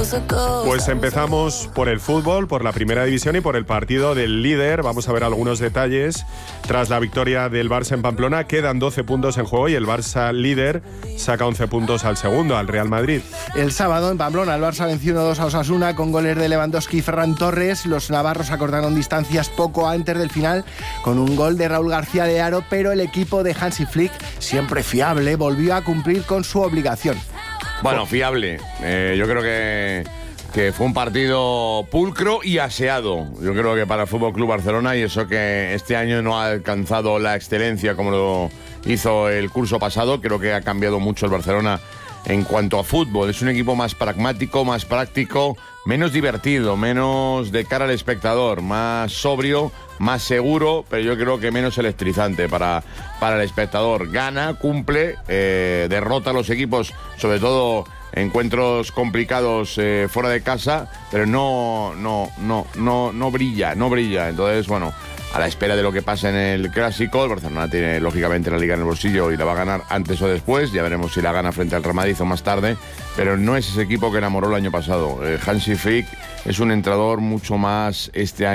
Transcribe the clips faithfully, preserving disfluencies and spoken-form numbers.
Pues empezamos por el fútbol, por la primera división y por el partido del líder. Vamos a ver algunos detalles. Tras la victoria del Barça en Pamplona, quedan doce puntos en juego y el Barça líder saca once puntos al segundo, al Real Madrid. El sábado en Pamplona, el Barça venció uno dos a Osasuna con goles de Lewandowski y Ferran Torres. Los navarros acortaron distancias poco antes del final con un gol de Raúl García de Haro, pero el equipo de Hansi Flick, siempre fiable, volvió a cumplir con su obligación. Bueno, fiable. Eh, yo creo que, que fue un partido pulcro y aseado. Yo creo que para el F C Barcelona, y eso que este año no ha alcanzado la excelencia como lo hizo el curso pasado, creo que ha cambiado mucho el Barcelona en cuanto a fútbol. Es un equipo más pragmático, más práctico, menos divertido, menos de cara al espectador, más sobrio, más seguro, pero yo creo que menos electrizante para, para el espectador. Gana, cumple, eh, derrota a los equipos, sobre todo encuentros complicados eh, fuera de casa, pero no, no, no, no, no brilla, no brilla. Entonces, bueno, a la espera de lo que pasa en el Clásico, el Barcelona tiene lógicamente la Liga en el bolsillo y la va a ganar antes o después. Ya veremos si la gana frente al Real Madrid o más tarde, pero no es ese equipo que enamoró el año pasado. Eh, Hansi Flick es un entrenador mucho más este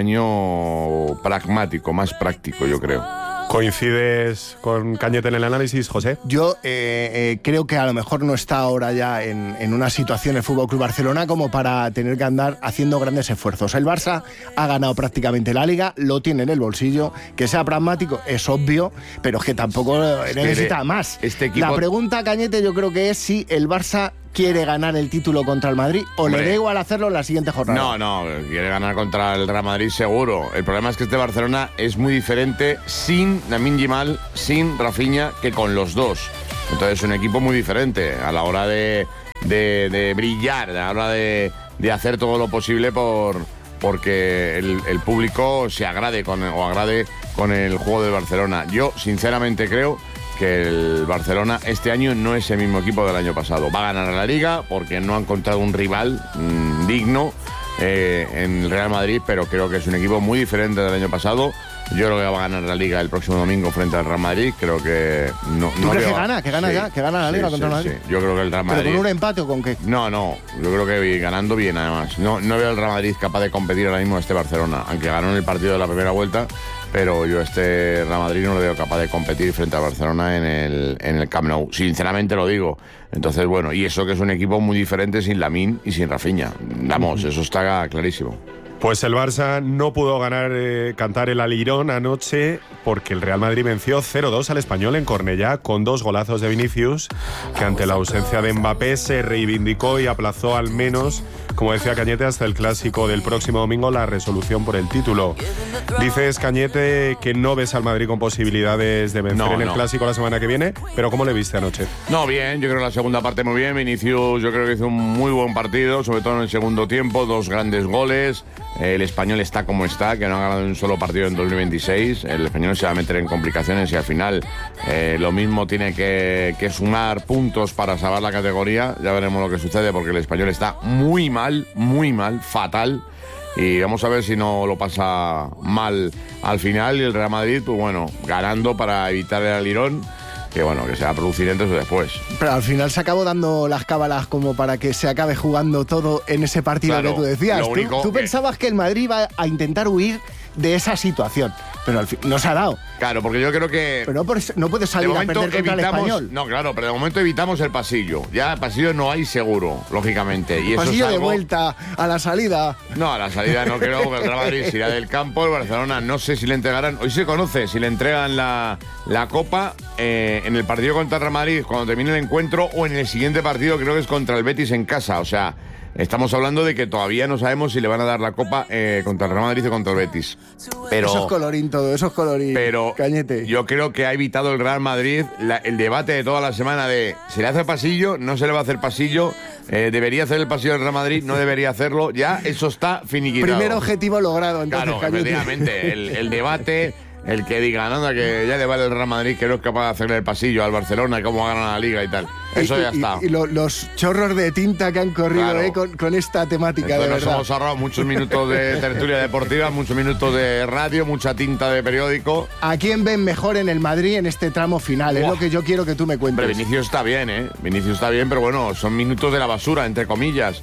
año pragmático, más práctico, yo creo. ¿Coincides con Cañete en el análisis, José? Yo eh, eh, creo que a lo mejor no está ahora ya en, en una situación el F C Barcelona como para tener que andar haciendo grandes esfuerzos. El Barça ha ganado prácticamente la Liga, lo tiene en el bolsillo. Que sea pragmático es obvio, pero es que tampoco es necesita que más. Este equipo... La pregunta, Cañete, yo creo que es si el Barça quiere ganar el título contra el Madrid o Hombre. le da igual hacerlo en la siguiente jornada. No, no, quiere ganar contra el Real Madrid seguro. El problema es que este Barcelona es muy diferente sin Lamine Yamal, sin Rafinha, que con los dos. Entonces es un equipo muy diferente a la hora de, de, de brillar, a la hora de, de hacer todo lo posible por porque el, el público se agrade con o agrade con el juego del Barcelona. Yo sinceramente creo que el Barcelona este año no es el mismo equipo del año pasado. Va a ganar la Liga porque no ha encontrado un rival mmm, digno eh, en el Real Madrid, pero creo que es un equipo muy diferente del año pasado. Yo creo que va a ganar la Liga el próximo domingo frente al Real Madrid. Creo que no. ¿Tú no crees veo... que gana? ¿Que gana sí, ya? ¿Que gana la Liga sí, contra el Madrid? Sí, yo creo que el Real Madrid. ¿Pero con un empate o con qué? No, no. Yo creo que ganando bien, además. No, no veo al Real Madrid capaz de competir ahora mismo a este Barcelona, aunque ganó en el partido de la primera vuelta. Pero yo este Real Madrid no lo veo capaz de competir frente a Barcelona en el, en el Camp Nou. Sinceramente lo digo. Entonces, bueno, y eso que es un equipo muy diferente sin Lamine y sin Rafinha. Vamos, eso está clarísimo. Pues el Barça no pudo ganar, eh, cantar el alirón anoche porque el Real Madrid venció cero dos al Español en Cornellá con dos golazos de Vinicius, que ante la ausencia de Mbappé se reivindicó y aplazó al menos, como decía Cañete, hasta el Clásico del próximo domingo la resolución por el título. Dices, Cañete, que no ves al Madrid con posibilidades de vencer no, en el no. Clásico la semana que viene, pero ¿cómo le viste anoche? No, bien, yo creo que la segunda parte muy bien. Vinicius yo creo que hizo un muy buen partido, sobre todo en el segundo tiempo, dos grandes goles. El Español está como está, que no ha ganado un solo partido en dos mil veintiséis. El Español se va a meter en complicaciones y al final eh, lo mismo tiene que, que sumar puntos para salvar la categoría. Ya veremos lo que sucede porque el Español está muy mal, muy mal, fatal. Y vamos a ver si no lo pasa mal al final. Y el Real Madrid, pues bueno, ganando para evitar el alirón, que bueno, que se va a producir antes o después. Pero al final se acabó dando las cábalas como para que se acabe jugando todo en ese partido, claro, que tú decías. Tú, tú que... pensabas que el Madrid iba a intentar huir de esa situación, pero al fin no se ha dado. Claro, porque yo creo que... Pero no, por eso, no puedes salir a perder contra evitamos, el Español. No, claro, pero de momento evitamos el pasillo. Ya el pasillo no hay seguro, lógicamente. Y el eso pasillo es algo... de vuelta a la salida. No, a la salida no creo, porque el Real Madrid se irá del campo. El Barcelona no sé si le entregarán... Hoy se conoce si le entregan la, la Copa eh, en el partido contra el Real Madrid cuando termine el encuentro o en el siguiente partido, creo que es contra el Betis en casa. O sea... Estamos hablando de que todavía no sabemos si le van a dar la Copa eh, contra el Real Madrid o contra el Betis. Pero, eso es colorín todo, eso es colorín, pero Cañete. Yo creo que ha evitado el Real Madrid la, el debate de toda la semana de ¿se le hace pasillo? ¿No se le va a hacer pasillo? Eh, ¿Debería hacer el pasillo del Real Madrid? ¿No debería hacerlo? Ya eso está finiquitado. Primer objetivo logrado, entonces, claro, Cañete. efectivamente, el, el debate... El que diga, nada, que ya le vale el Real Madrid, que no es capaz de hacerle el pasillo al Barcelona, cómo va a ganar la Liga y tal. Eso y, ya y, está. Y, y lo, los chorros de tinta que han corrido claro. eh, con, con esta temática, Entonces de nos verdad. hemos ahorrado muchos minutos de tertulia deportiva, muchos minutos de radio, mucha tinta de periódico. ¿A quién ven mejor en el Madrid en este tramo final? Buah. Es lo que yo quiero que tú me cuentes. Pero Vinicius está bien, ¿eh? Vinicius está bien, pero bueno, son minutos de la basura, entre comillas.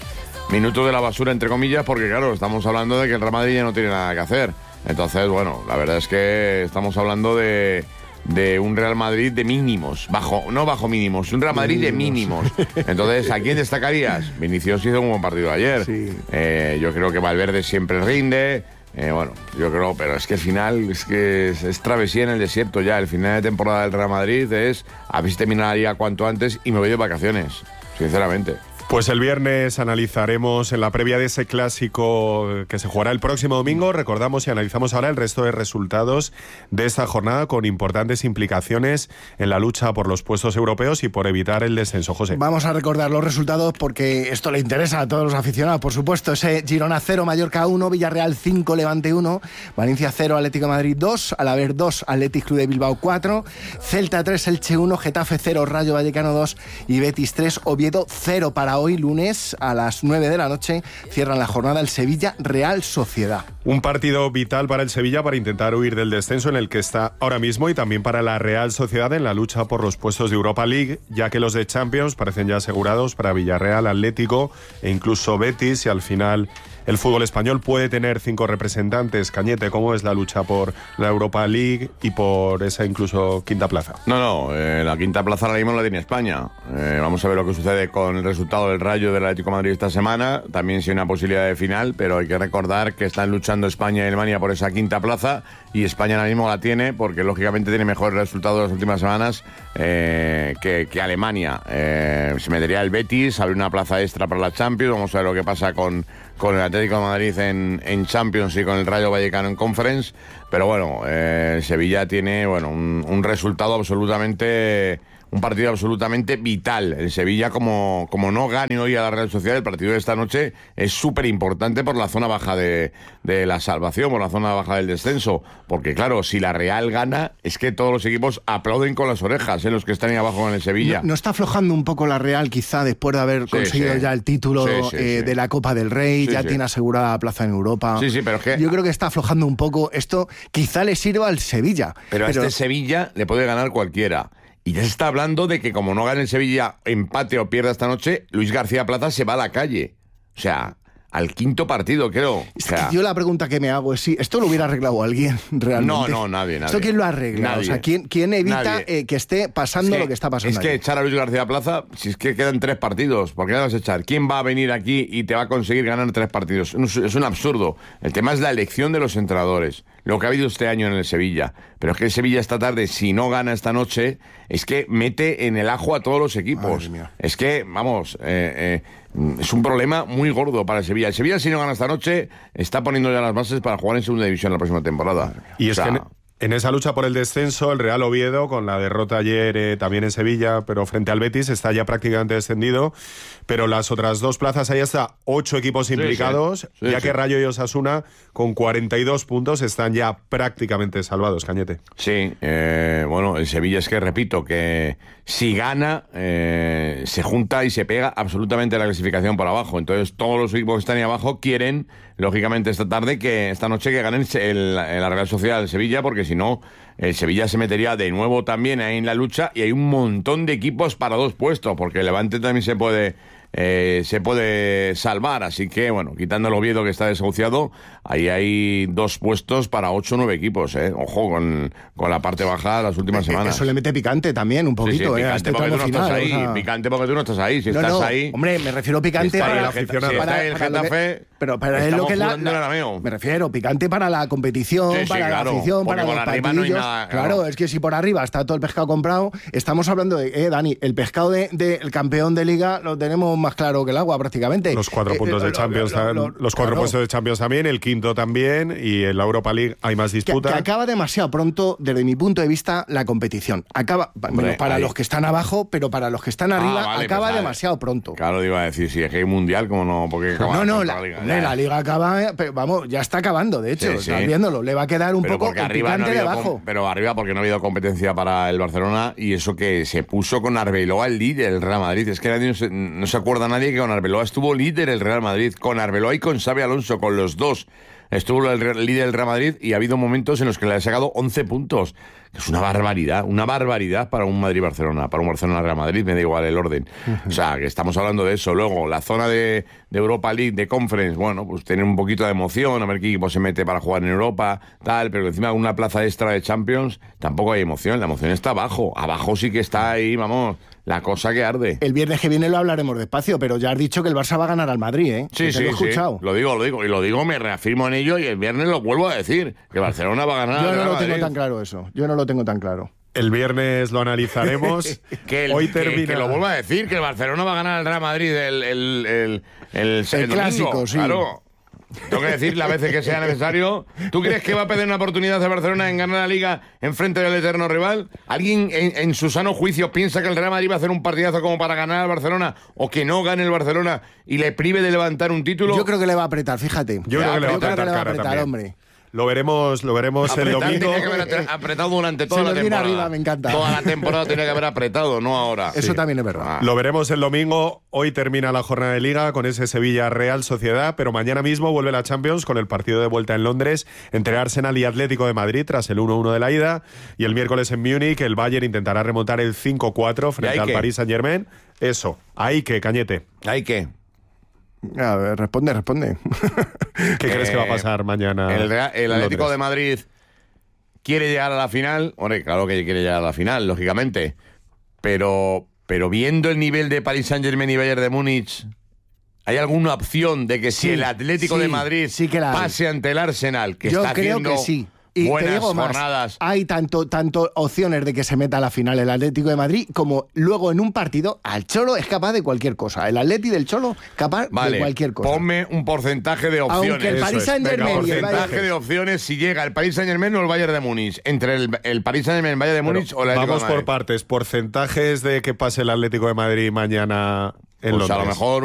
minutos de la basura, entre comillas, porque claro, estamos hablando de que el Real Madrid ya no tiene nada que hacer. Entonces, bueno, la verdad es que estamos hablando de, de un Real Madrid de mínimos, bajo, no bajo mínimos, un Real Madrid de mínimos. Entonces, ¿a quién destacarías? Vinicius hizo un buen partido ayer. Sí. Eh, yo creo que Valverde siempre rinde. Eh, bueno, yo creo, pero es que el final es que es, es travesía en el desierto ya. El final de temporada del Real Madrid es a ver si termina la liga cuanto antes y me voy de vacaciones, sinceramente. Pues el viernes analizaremos en la previa de ese clásico que se jugará el próximo domingo. Recordamos y analizamos ahora el resto de resultados de esta jornada con importantes implicaciones en la lucha por los puestos europeos y por evitar el descenso. José. Vamos a recordar los resultados porque esto le interesa a todos los aficionados, por supuesto. Ese Girona cero, Mallorca uno, Villarreal cinco, Levante uno, Valencia cero, Atlético de Madrid dos, Alavés dos, Athletic Club de Bilbao cuatro, Celta tres, Elche uno, Getafe cero, Rayo Vallecano dos y Betis tres, Oviedo cero. Para hoy, lunes, a las nueve de la noche, cierran la jornada el Sevilla Real Sociedad. Un partido vital para el Sevilla para intentar huir del descenso en el que está ahora mismo y también para la Real Sociedad en la lucha por los puestos de Europa League, ya que los de Champions parecen ya asegurados para Villarreal, Atlético e incluso Betis, y al final el fútbol español puede tener cinco representantes. Cañete, ¿cómo es la lucha por la Europa League y por esa incluso quinta plaza? No, no, eh, la quinta plaza ahora mismo la tiene España. Eh, vamos a ver lo que sucede con el resultado del Rayo del Atlético de Madrid esta semana. También sí una posibilidad de final, pero hay que recordar que están luchando España y Alemania por esa quinta plaza y España ahora mismo la tiene porque lógicamente tiene mejores resultados de las últimas semanas eh, que, que Alemania. Eh, se metería el Betis, abre una plaza extra para la Champions. Vamos a ver lo que pasa con, con el Atlético de Madrid en, en Champions y con el Rayo Vallecano en Conference. Pero bueno, eh, Sevilla tiene bueno un, un resultado absolutamente... Un partido absolutamente vital. El Sevilla, como, como no gane hoy a la Real Sociedad, el partido de esta noche es súper importante por la zona baja de, de la salvación, por la zona baja del descenso. Porque claro, si la Real gana, es que todos los equipos aplauden con las orejas, ¿eh? Los que están ahí abajo en el Sevilla. ¿No, no está aflojando un poco la Real quizá después de haber Sí, conseguido sí. ya el título Sí, sí, eh, sí. de la Copa del Rey? Sí, Ya sí. tiene asegurada la plaza en Europa. Sí, sí, pero es que... Yo creo que está aflojando un poco. Esto quizá le sirva al Sevilla. Pero a este Sevilla le puede ganar cualquiera. Y ya se está hablando de que como no gane el Sevilla, empate o pierda esta noche, Luis García Plaza se va a la calle. O sea, al quinto partido, creo. O Es sea, que yo la pregunta que me hago es si esto lo hubiera arreglado alguien realmente. No, no, nadie, nadie. ¿Esto quién lo arregla? Nadie. O sea, ¿quién, quién evita Nadie. eh, que esté pasando es que- lo que está pasando Es que allí? echar a Luis García Plaza, si es que quedan tres partidos, ¿por qué le vas a echar? ¿Quién va a venir aquí y te va a conseguir ganar tres partidos? Es un- es un absurdo. El tema es la elección de los entrenadores, lo que ha habido este año en el Sevilla. Pero es que el Sevilla esta tarde, si no gana esta noche, es que mete en el ajo a todos los equipos. Madre mía. Es que, vamos, eh, eh, es un problema muy gordo para el Sevilla. El Sevilla, si no gana esta noche, está poniendo ya las bases para jugar en segunda división la próxima temporada. Y O es sea, que en, en esa lucha por el descenso, el Real Oviedo, con la derrota ayer eh, también en Sevilla, pero frente al Betis, está ya prácticamente descendido. Pero las otras dos plazas, ahí está ocho equipos implicados, sí. Sí, ya sí. que Rayo y Osasuna, con cuarenta y dos puntos, están ya prácticamente salvados, Cañete. Sí, eh, bueno, el Sevilla es que, repito, que si gana, eh, se junta y se pega absolutamente la clasificación por abajo. Entonces, todos los equipos que están ahí abajo quieren, lógicamente, esta tarde, que esta noche, que ganen el, el- la Real Sociedad del Sevilla, porque si no, el Sevilla se metería de nuevo también ahí en la lucha y hay un montón de equipos para dos puestos, porque el Levante también se puede... eh, se puede salvar, así que bueno, quitando el Oviedo que está desahuciado, ahí hay dos puestos para ocho o nueve equipos, eh. Ojo con, con la parte baja de las últimas semanas. Eso le mete picante también, un Sí, sí, poquito, eh, a picante este porque tú tramo no estás final. ahí, o sea. picante porque tú no estás ahí, si No, estás no, ahí... hombre, me refiero picante está ahí para, el aficionado. para- Si está ahí el para lo que- Getafe, pero para es estamos lo que la, jugando el la- arameo. me refiero, picante para la competición, Sí, sí, para claro, la afición, porque para por los arriba no hay partidillos. nada, claro, claro. es que si por arriba está todo el pescado comprado, estamos hablando de, eh, Dani, el pescado del de, el campeón de liga lo tenemos más claro que el agua prácticamente. Los cuatro Eh, puntos eh, de lo- Champions, lo- lo- están- los cuatro claro. puestos de Champions también, el quinto también, y en la Europa League hay más Que, disputa. que acaba demasiado pronto, desde mi punto de vista, la competición. Acaba, Hombre, bueno, para ahí. los que están abajo, pero para los que están Ah, arriba, vale, acaba pues, vale. demasiado pronto. Claro, iba a decir, si es que hay mundial, como no, porque acaba No, no, pronto la, liga. hombre, Ya. la liga acaba, eh, pero vamos, ya está acabando, de hecho, Sí, estás sí. viéndolo, le va a quedar un Pero poco porque el arriba no ha picante habido debajo. com- pero arriba porque no ha habido competencia para el Barcelona y eso que se puso con Arbeloa el líder el Real Madrid. Es que nadie no se, no se acuerda nadie que con Arbeloa estuvo líder el Real Madrid, con Arbeloa y con Xabi Alonso, con los dos. estuvo el líder del Real Madrid y ha habido momentos en los que le ha sacado once puntos. Que es una barbaridad, una barbaridad para un Madrid-Barcelona, para un Barcelona-Real Madrid, me da igual el orden. O sea, que estamos hablando de eso. Luego, la zona de, de Europa League, de Conference, bueno, pues tener un poquito de emoción, a ver qué equipo se mete para jugar en Europa, tal, pero encima una plaza extra de Champions tampoco hay emoción, la emoción está abajo. Abajo sí que está ahí, vamos, la cosa que arde. El viernes que viene lo hablaremos despacio, pero ya has dicho que el Barça va a ganar al Madrid, ¿eh? Sí, sí, lo he sí. escuchado. Lo digo, lo digo, y lo digo, me reafirmo en ello y el viernes lo vuelvo a decir, que Barcelona va a ganar Yo al no Real lo tengo Madrid. tan claro eso, yo no lo tengo tan claro. El viernes lo analizaremos. Que el, Hoy que- termina. que lo vuelvo a decir, que el Barcelona va a ganar al Real Madrid el, el, el, el, el domingo, clásico, sí. Claro. Tengo que decir las veces que sea necesario. ¿Tú crees que va a perder una oportunidad de Barcelona en ganar la Liga en frente del eterno rival? ¿Alguien en, en su sano juicio piensa que el Real Madrid va a hacer un partidazo como para ganar al Barcelona o que no gane el Barcelona y le prive de levantar un título? Yo creo que le va a apretar, fíjate. Yo Ya, creo que le va a yo creo apretar que le va a cara apretar, también. hombre. Lo veremos, lo veremos el Apretar, domingo. tenía que haber atre- apretado durante toda Se la nos viene temporada. arriba, me encanta. Toda la temporada tenía que haber apretado, no ahora. Eso también es verdad. Ah. Lo veremos el domingo. Hoy termina la jornada de Liga con ese Sevilla-Real Sociedad, pero mañana mismo vuelve la Champions con el partido de vuelta en Londres entre Arsenal y Atlético de Madrid tras el uno uno de la ida. Y el miércoles en Múnich el Bayern intentará remontar el cinco cuatro frente ¿Y ahí al qué? Paris Saint-Germain. Eso, ahí que, Cañete. ¿Hay qué? A ver, responde, responde. ¿Qué crees que va a pasar mañana? El, Real- el en Atlético Londres? de Madrid quiere llegar a la final. Hombre, claro que quiere llegar a la final, lógicamente. Pero, pero viendo el nivel de Paris Saint-Germain y Bayern de Múnich, ¿hay alguna opción de que si Sí, el Atlético sí, de Madrid sí que la hay. pase ante el Arsenal, que Yo está creo haciendo que sí. Y buenas te digo más, jornadas? hay tanto, tanto opciones de que se meta a la final el Atlético de Madrid como luego en un partido al Cholo es capaz de cualquier cosa. El Atleti del Cholo capaz Vale, de cualquier cosa. ponme un porcentaje de opciones. Aunque el Eso Paris es. Saint-Germain Venga, y el Porcentaje Bayern... de opciones si llega el Paris Saint-Germain o el Bayern de Múnich. Entre el, el Paris Saint-Germain, el Bayern de Múnich o el Atlético Vamos de por Madrid. partes. Porcentajes de que pase el Atlético de Madrid mañana en Pues Londres. a lo mejor